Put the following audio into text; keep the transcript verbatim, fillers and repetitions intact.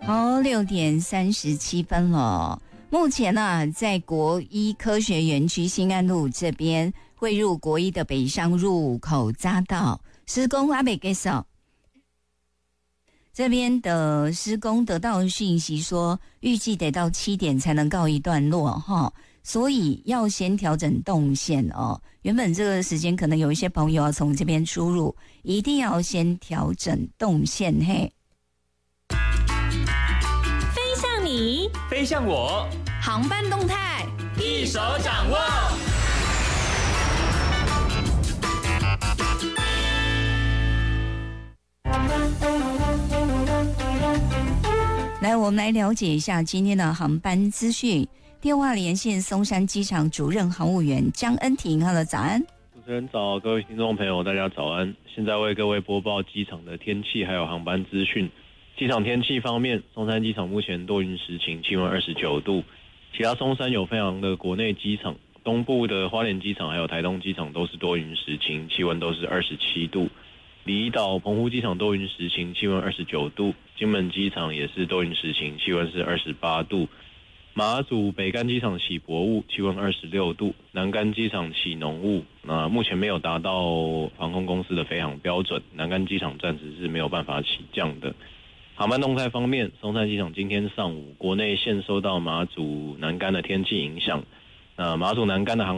好，六点三十七分了。目前呢、啊，在国一科学园区新安路这边汇入国一的北上入口匝道施工还没结束，这边的施工得到讯息说，预计得到七点才能告一段落哈，所以要先调整动线哦。原本这个时间可能有一些朋友要从这边出入，一定要先调整动线嘿。 飞向你， 飞向我， 航班动态一手掌握。 来，我们来了解一下今天的航班资讯。电话连线松山机场主任航务员江恩婷，哈喽，早安。 主持人早，各位听众朋友，大家早安。现在为各位播报机场的天气还有航班资讯。机场天气方面，松山机场目前多云时晴，气温二十九度。其他松山有飞航的国内机场，东部的花莲机场还有台东机场都是多云时晴，气温都是二十七度。离岛澎湖机场多云时晴，气温二十九度。金门机场也是多云时晴，气温是二十八度。马祖北干机场起薄雾，气温二十六度；南干机场起浓雾，那目前没有达到航空公司的飞航标准，南干机场暂时是没有办法起降的。航班动态方面，松山机场今天上午国内线受到马祖南干的天气影响，那马祖南干的航